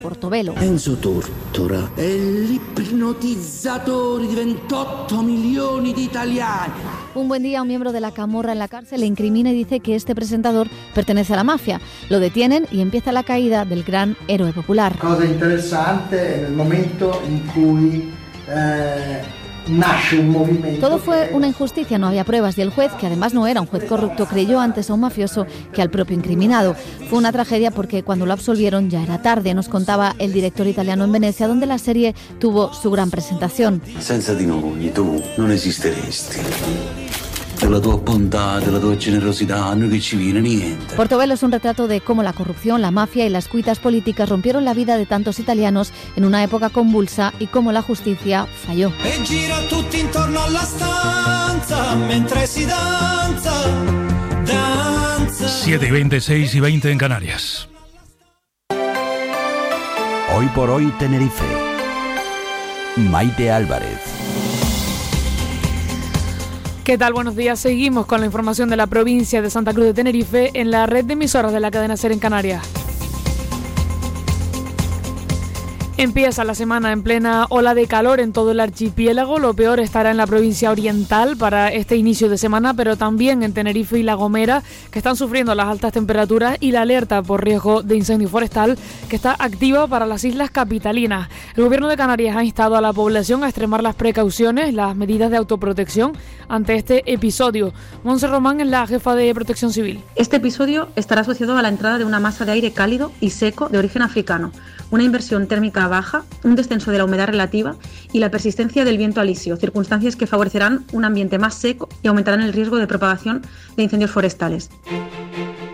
Portobello. Enzo Tortora è l'ipnotizzatore di 28 milioni di italiani. Un buen día, un miembro de la camorra en la cárcel le incrimina y dice que este presentador pertenece a la mafia. Lo detienen y empieza la caída del gran héroe popular. Cosa interessante nel momento in cui nace un movimiento. Todo fue una injusticia, no había pruebas y el juez, que además no era un juez corrupto, creyó antes a un mafioso que al propio incriminado. Fue una tragedia porque cuando lo absolvieron ya era tarde, nos contaba el director italiano en Venecia, donde la serie tuvo su gran presentación. Senza di noi tu non esisteresti. Della tua bontà, della tua generosità, a noi che ci viene niente. Portobello es un retrato de cómo la corrupción, la mafia y las cuitas políticas rompieron la vida de tantos italianos en una época convulsa y cómo la justicia falló. E gira tutti intorno alla stanza mentre si danza, danza. 7:20, 6:20 en Canarias. Hoy por hoy Tenerife. Maite Álvarez. ¿Qué tal? Buenos días. Seguimos con la información de la provincia de Santa Cruz de Tenerife en la red de emisoras de la cadena SER en Canarias. Empieza la semana en plena ola de calor en todo el archipiélago. Lo peor estará en la provincia oriental para este inicio de semana, pero también en Tenerife y La Gomera, que están sufriendo las altas temperaturas y la alerta por riesgo de incendio forestal que está activa para las islas capitalinas. El gobierno de Canarias ha instado a la población a extremar las precauciones, las medidas de autoprotección ante este episodio. Montse Román es la jefa de Protección Civil. Este episodio estará asociado a la entrada de una masa de aire cálido y seco de origen africano, una inversión térmica baja, un descenso de la humedad relativa y la persistencia del viento alisio, circunstancias que favorecerán un ambiente más seco y aumentarán el riesgo de propagación de incendios forestales.